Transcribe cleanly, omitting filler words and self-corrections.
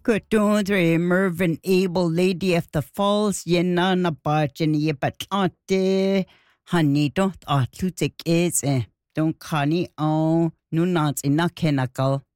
Kutundre Mervyn Abel, Lady of the Falls, Yenana Bargini, but ate honey don't atlutic is don't honey oh no not in a chemical.